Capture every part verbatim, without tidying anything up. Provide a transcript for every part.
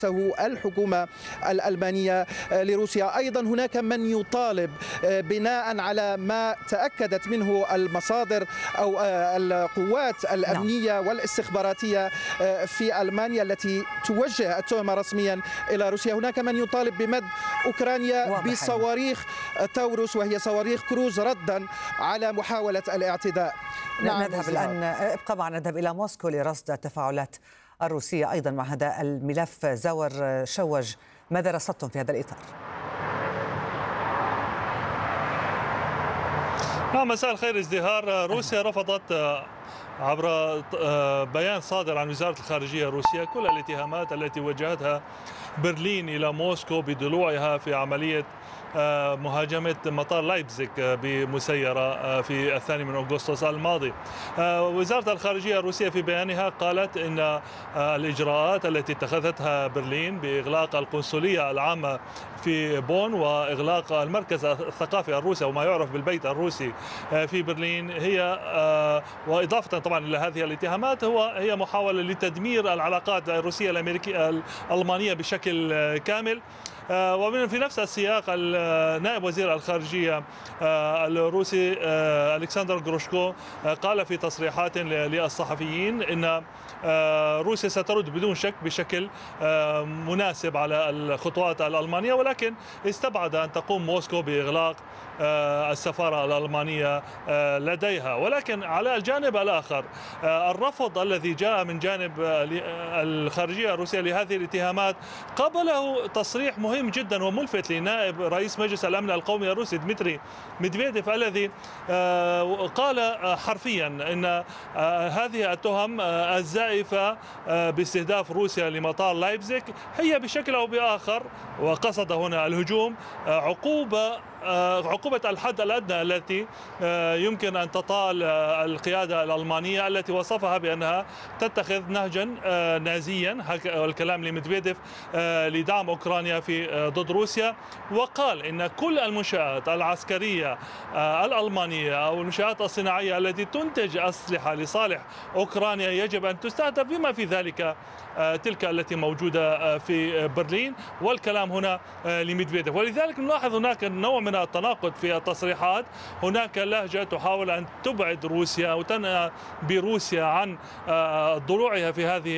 الحكومة الألمانية لروسيا. أيضا هناك من يطالب بناء على ما تأكدت منه المصادر أو القوات الأمنية والاستخباراتية في ألمانيا التي توجه التهمة رسميا إلى روسيا، هناك من يطالب بمد أوكرانيا بصواريخ تاورس وهي صواريخ كروز ردا على محاولة الاعتداء. نعم نذهب الآن، ابقى معنا، نذهب إلى موسكو لرصد التفاعلات الروسية أيضا مع هذا الملف. زاور شوج، ماذا رصدتم في هذا الإطار؟ نعم، مساء الخير ازدهار. روسيا رفضت عبر بيان صادر عن وزارة الخارجية الروسية كل الاتهامات التي وجهتها برلين إلى موسكو بدلوعها في عملية مهاجمة مطار لايبزيغ بمسيرة في الثاني من أغسطس الماضي. وزارة الخارجية الروسية في بيانها قالت إن الإجراءات التي اتخذتها برلين بإغلاق القنصلية العامة في بون وإغلاق المركز الثقافي الروسي وما يعرف بالبيت الروسي في برلين هي، وإضافة طبعا إلى هذه الاتهامات، هو هي محاولة لتدمير العلاقات الروسية الأمريكية الألمانية بشكل كامل. ومن في نفس السياق نائب وزير الخارجية الروسي ألكسندر غروشكو قال في تصريحات للصحفيين إن روسيا سترد بدون شك بشكل مناسب على الخطوات الألمانية، ولكن استبعد أن تقوم موسكو بإغلاق السفارة الألمانية لديها. ولكن على الجانب الآخر الرفض الذي جاء من جانب الخارجية الروسية لهذه الاتهامات قبله تصريح مهم جدا وملفت لنائب رئيس مجلس الأمن القومي الروسي ديمتري ميدفيديف الذي قال حرفيا أن هذه التهم الزائفة باستهداف روسيا لمطار لايبزيغ هي بشكل أو بآخر، وقصد هنا الهجوم، عقوبة عقوبة الحد الأدنى التي يمكن أن تطال القيادة الألمانية التي وصفها بأنها تتخذ نهجا نازيا، الكلام لميدفيديف، لدعم أوكرانيا في ضد روسيا. وقال إن كل المنشآت العسكرية الألمانية أو المنشآت الصناعية التي تنتج أسلحة لصالح أوكرانيا يجب أن تستهدف، بما في ذلك تلك التي موجودة في برلين. والكلام هنا لميدفيديف. ولذلك نلاحظ هناك نوع من التناقض في التصريحات. هناك لهجة تحاول أن تبعد روسيا وتنأى بروسيا عن ضلوعها في هذه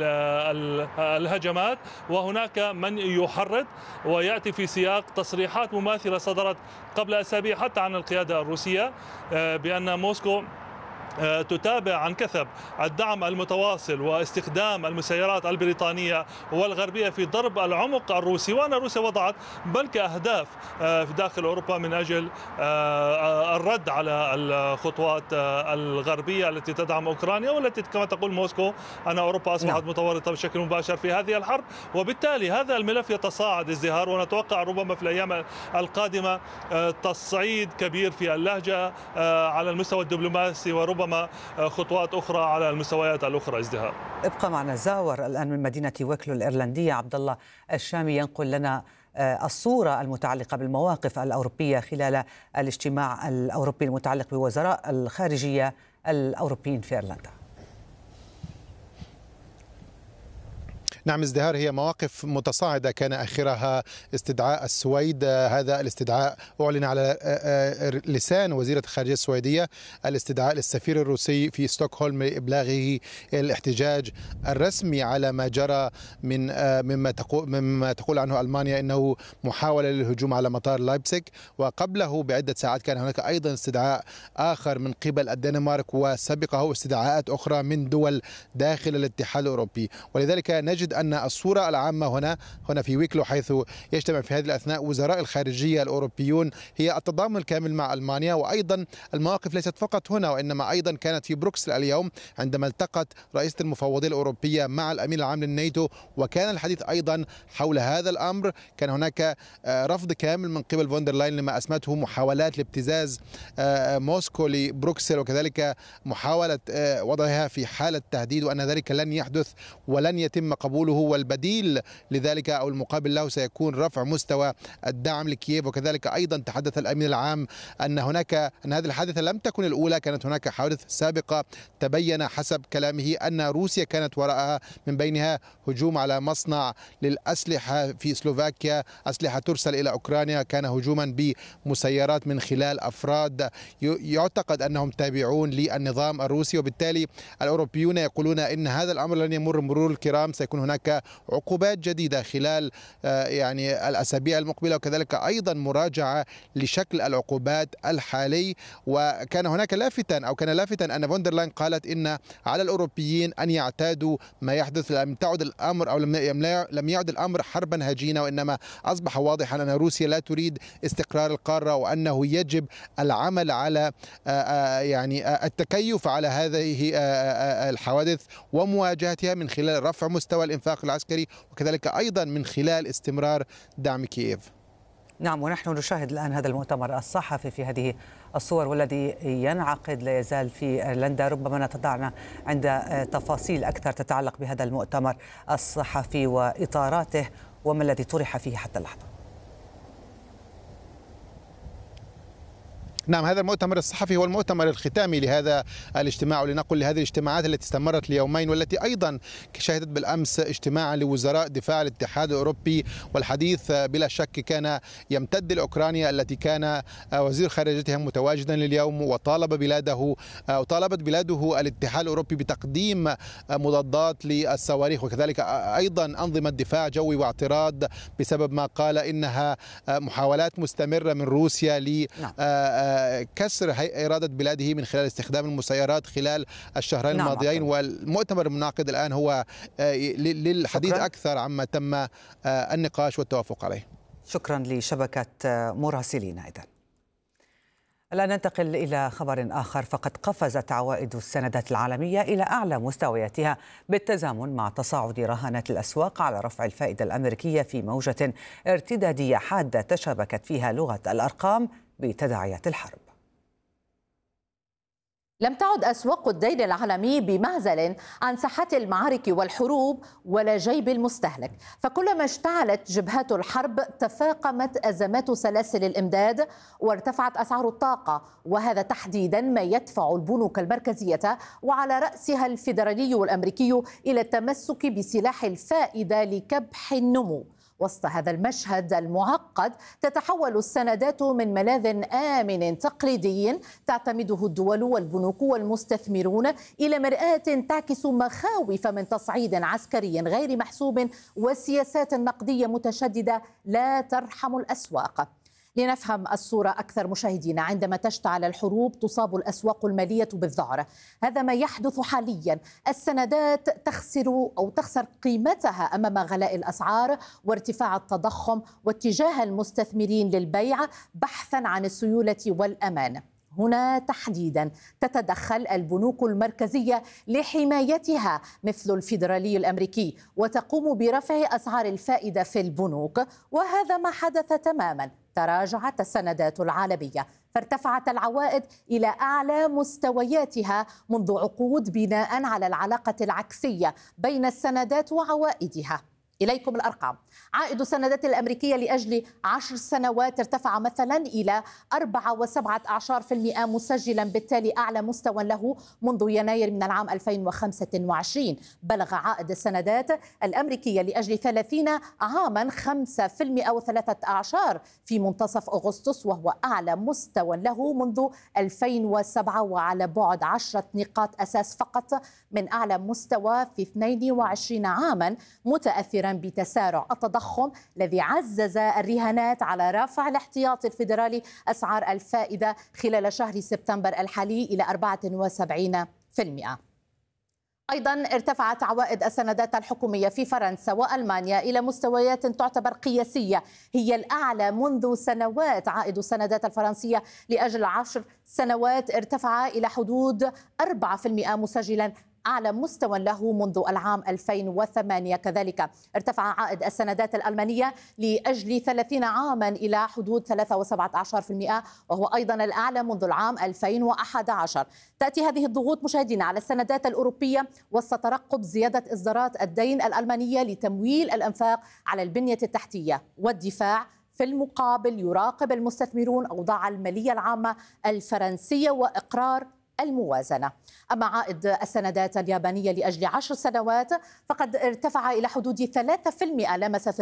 الهجمات، وهناك من يحرض ويأتي في سياق تصريحات مماثلة صدرت قبل أسابيع حتى عن القيادة الروسية بأن موسكو تتابع عن كثب الدعم المتواصل واستخدام المسيرات البريطانية والغربية في ضرب العمق الروسي، وأن روسيا وضعت بنك أهداف في داخل أوروبا من أجل الرد على الخطوات الغربية التي تدعم أوكرانيا، والتي كما تقول موسكو أن أوروبا أصبحت متورطة بشكل مباشر في هذه الحرب. وبالتالي هذا الملف يتصاعد ازدهار، ونتوقع ربما في الأيام القادمة تصعيد كبير في اللهجة على المستوى الدبلوماسي، وربما خطوات أخرى على المستويات الأخرى. ازدهار، ابقى معنا. زاور الآن من مدينة ويكلو الإيرلندية عبد الله الشامي ينقل لنا الصورة المتعلقة بالمواقف الأوروبية خلال الاجتماع الأوروبي المتعلق بوزراء الخارجية الأوروبيين في إيرلندا. نعم ازدهار، هي مواقف متصاعدة كان آخرها استدعاء السويد. هذا الاستدعاء أعلن على لسان وزيرة الخارجية السويدية، الاستدعاء للسفير الروسي في ستوكهولم لإبلاغه الاحتجاج الرسمي على ما جرى من مما تقول مما تقول عنه ألمانيا إنه محاولة للهجوم على مطار لايبزيغ. وقبله بعدة ساعات كان هناك أيضا استدعاء آخر من قبل الدنمارك، وسبقه استدعاءات أخرى من دول داخل الاتحاد الأوروبي. ولذلك نجد أن الصورة العامة هنا هنا في ويكلو، حيث يجتمع في هذه الأثناء وزراء الخارجية الأوروبيون، هي التضامن الكامل مع ألمانيا. وأيضا المواقف ليست فقط هنا، وإنما أيضا كانت في بروكسل اليوم عندما التقت رئيسة المفوضية الأوروبية مع الأمين العام للناتو، وكان الحديث أيضا حول هذا الأمر. كان هناك رفض كامل من قبل فوندر لاين لما أسمته محاولات لابتزاز موسكو لبروكسل، وكذلك محاولة وضعها في حالة تهديد، وأن ذلك لن يحدث ولن يتم قبول نقوله والبديل لذلك أو المقابل له سيكون رفع مستوى الدعم لكييف. وكذلك أيضا تحدث الأمين العام أن هناك أن هذه الحادثة لم تكن الأولى، كانت هناك حوادث سابقة تبين حسب كلامه أن روسيا كانت وراءها، من بينها هجوم على مصنع للأسلحة في سلوفاكيا، أسلحة ترسل إلى أوكرانيا، كان هجوما بمسيرات من خلال أفراد يعتقد أنهم تابعون للنظام الروسي. وبالتالي الأوروبيون يقولون إن هذا الأمر لن يمر مرور الكرام، سيكون هناك عقوبات جديدة خلال يعني الأسابيع المقبلة، وكذلك أيضا مراجعة لشكل العقوبات الحالي. وكان هناك لافتا أو كان لافتا أن فوندرلاين قالت إن على الأوروبيين أن يعتادوا ما يحدث، لم تعد الأمر أو لم يعد الأمر حربا هجينة، وإنما أصبح واضحا أن روسيا لا تريد استقرار القارة، وأنه يجب العمل على يعني التكيف على هذه الحوادث ومواجهتها من خلال رفع مستوى الإنفاق العسكري، وكذلك أيضا من خلال استمرار دعم كييف. نعم، ونحن نشاهد الآن هذا المؤتمر الصحفي في هذه الصور والذي ينعقد لا يزال في ايرلندا. ربما نتضعنا عند تفاصيل أكثر تتعلق بهذا المؤتمر الصحفي وإطاراته وما الذي طرح فيه حتى اللحظة. نعم، هذا المؤتمر الصحفي هو المؤتمر الختامي لهذا الاجتماع، ولنقل لهذه الاجتماعات التي استمرت ليومين والتي أيضا شهدت بالأمس اجتماعا لوزراء دفاع الاتحاد الأوروبي، والحديث بلا شك كان يمتد لأوكرانيا التي كان وزير خارجيتها متواجدا لليوم، وطالب بلاده أو طالبت بلاده الاتحاد الأوروبي بتقديم مضادات للصواريخ، وكذلك أيضا أنظمة دفاع جوي واعتراض بسبب ما قال إنها محاولات مستمرة من روسيا ل كسر إرادة بلاده من خلال استخدام المسيرات خلال الشهرين نعم الماضيين. والمؤتمر المنعقد الآن هو للحديث شكرا. أكثر عما تم النقاش والتوافق عليه. شكرا لشبكة مراسلين. إذن الآن ننتقل إلى خبر آخر، فقد قفزت عوائد السندات العالمية إلى أعلى مستوياتها بالتزامن مع تصاعد رهانات الأسواق على رفع الفائدة الأمريكية في موجة ارتدادية حادة تشابكت فيها لغة الأرقام بتداعيات الحرب. لم تعد أسواق الدين العالمي بمعزل عن ساحات المعارك والحروب ولا جيب المستهلك، فكلما اشتعلت جبهات الحرب تفاقمت أزمات سلاسل الإمداد وارتفعت أسعار الطاقة، وهذا تحديدا ما يدفع البنوك المركزية وعلى رأسها الفيدرالي الأمريكي إلى التمسك بسلاح الفائدة لكبح النمو. وسط هذا المشهد المعقد تتحول السندات من ملاذ آمن تقليدي تعتمده الدول والبنوك والمستثمرون إلى مرآة تعكس مخاوف من تصعيد عسكري غير محسوب وسياسات نقدية متشددة لا ترحم الأسواق. لنفهم الصورة أكثر مشاهدينا، عندما تشتعل الحروب تصاب الأسواق المالية بالذعر. هذا ما يحدث حاليا، السندات تخسر أو تخسر قيمتها أمام غلاء الأسعار وارتفاع التضخم واتجاه المستثمرين للبيع بحثا عن السيولة والأمان. هنا تحديدا تتدخل البنوك المركزية لحمايتها مثل الفيدرالي الأمريكي وتقوم برفع أسعار الفائدة في البنوك، وهذا ما حدث تماما. تراجعت السندات العالمية فارتفعت العوائد إلى أعلى مستوياتها منذ عقود بناء على العلاقة العكسية بين السندات وعوائدها. إليكم الأرقام. عائد السندات الأمريكية لأجل عشر سنوات ارتفع مثلا إلى أربعة وسبعة عشر بالمئة مسجلا بالتالي أعلى مستوى له منذ يناير من العام ألفين وخمسة وعشرين. بلغ عائد السندات الأمريكية لأجل ثلاثين عاما خمسة بالمئة وثلاثة عشر في منتصف أغسطس، وهو أعلى مستوى له منذ ألفين وسبعة وعلى بعد عشرة نقاط أساس فقط من أعلى مستوى في اثنين وعشرين عاما، متأثرا بتسارع التضخم الذي عزز الرهانات على رفع الاحتياطي الفيدرالي أسعار الفائدة خلال شهر سبتمبر الحالي إلى أربعة وسبعين بالمئة. أيضا ارتفعت عوائد السندات الحكومية في فرنسا وألمانيا إلى مستويات تعتبر قياسية، هي الأعلى منذ سنوات. عائد السندات الفرنسية لأجل عشر سنوات ارتفع إلى حدود أربعة بالمئة مسجلا أعلى مستوى له منذ العام ألفين وثمانية. كذلك ارتفع عائد السندات الألمانية لأجل ثلاثين عاما إلى حدود ثلاثة وسبعة عشر بالمئة، وهو أيضا الأعلى منذ العام ألفين وأحد عشر. تأتي هذه الضغوط مشاهدينا على السندات الأوروبية وسط ترقب زيادة إصدارات الدين الألمانية لتمويل الأنفاق على البنية التحتية والدفاع. في المقابل يراقب المستثمرون أوضاع المالية العامة الفرنسية وإقرار الموازنة. أما عائد السندات اليابانية لأجل عشر سنوات فقد ارتفع إلى حدود ثلاثة بالمئة، لمس